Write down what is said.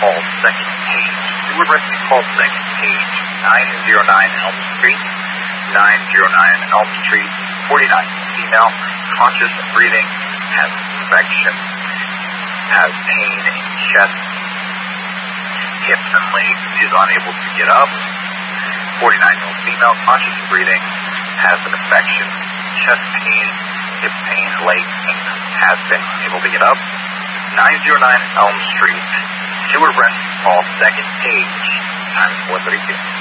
call second page. Steward rescue call second page. 909 Elm Street. 909 Elm Street. 49. Female, conscious breathing, has infection, has pain in chest, hips and legs, is unable to get up. 49-year-old female, conscious breathing, has an infection, chest pain, hip pain, leg pain, has been unable to get up. 909 Elm Street, Steward rescue call second page, time is 4:32.